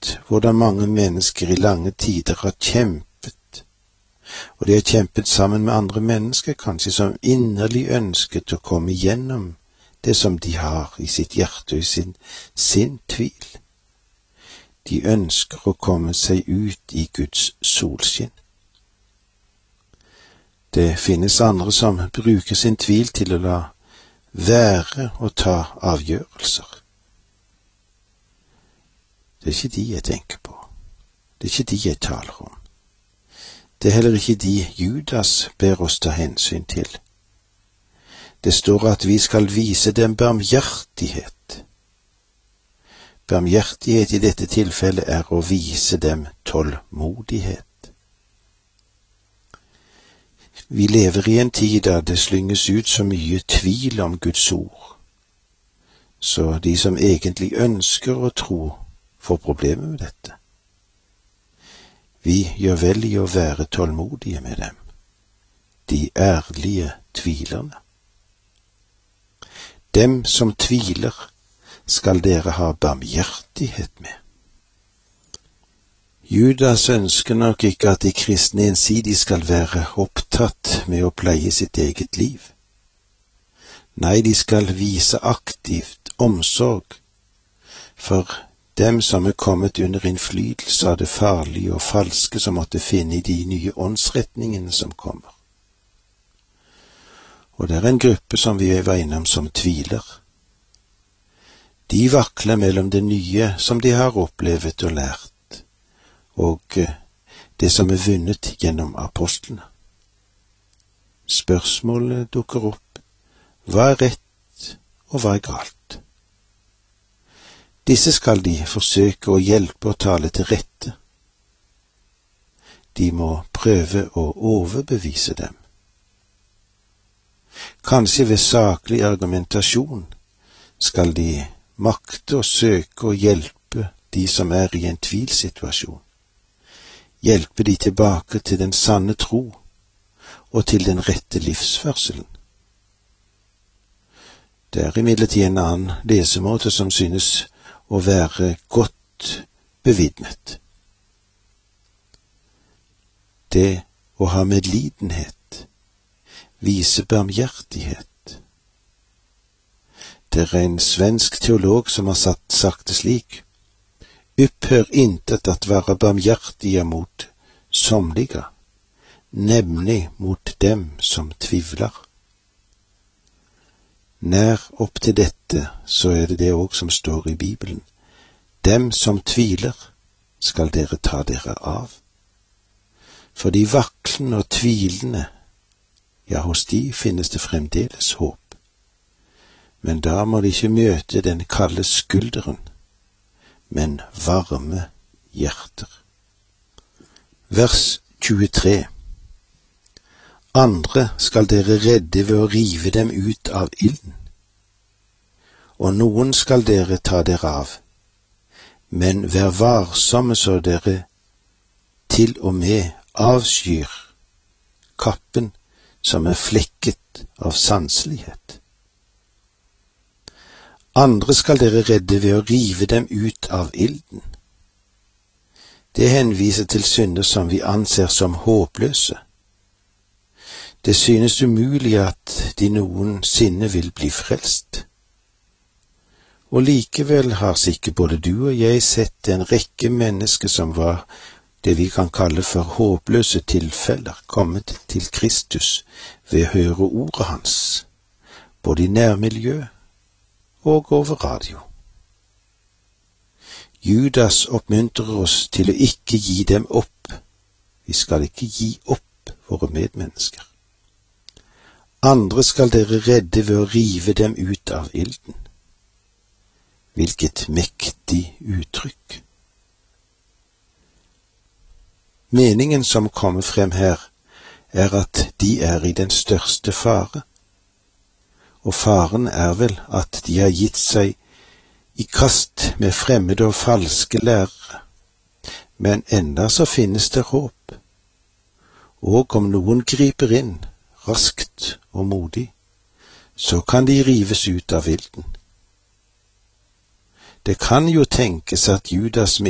sett hvordan mange mennesker i lange tider har kjempet, og de har kjempet sammen med andre mennesker, kanskje som inderlig ønsket å komme gjennom det som de har i sitt hjerte og i sin tvil. De ønsker å komme seg ut i Guds solskinn. Det finnes andre som bruker sin tvil til å la være å ta avgjørelser. Det er ikke de jeg tenker på. Det er ikke de jeg taler om. Det er heller ikke de Judas ber oss ta hensyn til. Det står at vi skal vise dem barmhjertighet. Barmhjertighet i dette tilfellet er å vise dem tålmodighet. Vi lever i en tid da det slynges ut så mye tvil om Guds ord, så de som egentlig ønsker å tro, får problemer med dette. Vi gjør vel i å være tålmodige med dem, de ærlige tvilerne. Dem som tviler skal dere ha barmhjertighet med. Judas ønsker nok ikke at de kristne ensidig skal være opptatt med å pleie sitt eget liv. Nei, de skal vise aktivt omsorg for dem som er kommet under innflytelse av det farlige og falske som måtte finne i de nye åndsretningene som kommer. Og det er en gruppe som vi var innom som tviler. De vakler mellom det nye som de har opplevd og lært, og det som er vunnet gjennom apostlene. Spørsmålet dukker opp: hva er rett, og hva er galt? Disse skal de forsøke å hjelpe og tale til rette. De må prøve å overbevise dem. Kanskje ved saklig argumentasjon skal de makte å søke å hjelpe de som er i en tvilsituasjon. Hjelpe de tilbake til den sanne tro og til den rette livsførselen. Det er imidlertid en annen lesemåte som synes å være godt bevitnet. Det å ha medlidenhet, vise barmhjertighet. Det er en svensk teolog som har sagt det slik: upphör intet att vara barmhjertiga mot somliga, nämligen mot dem som tvivlar. Nær opp til dette, så er det det også som står i Bibelen. Dem som tviler, skal dere ta dere av. For de vaklende og tvilende, ja, hos de finnes det fremdeles håp. Men da må de ikke møte den kalde skulderen, men varme hjerter. Vers 23. Andre skal dere redde ved å rive dem ut av ilden, og noen skal dere ta dere av, men vær varsomme så dere til og med avskyr kappen som er flekket av sanselighet. Andre skal dere redde ved å rive dem ut av ilden. Det henviser til synder som vi anser som håpløse. Det synes umulig at de noensinne vil bli frelst. Og likevel har sikkert både du og jeg sett en rekke mennesker som var det vi kan kalle for håpløse tilfeller, kommet til Kristus ved å høre ordet hans, både i nærmiljø og over radio. Judas oppmuntrer oss til å ikke gi dem opp. Vi skal ikke gi opp våre medmennesker. Andre skal dere redde ved å rive dem ut av ilden. Hvilket mektig uttrykk! Meningen som kommer frem her, er at de er i den største fare. Og faren er vel at de har gitt seg i kast med fremmede og falske lærere. Men enda så finnes det håp. Og om noen griper inn, raskt og modig, så kan de rives ut av ilden. Det kan jo tenkes at Judas med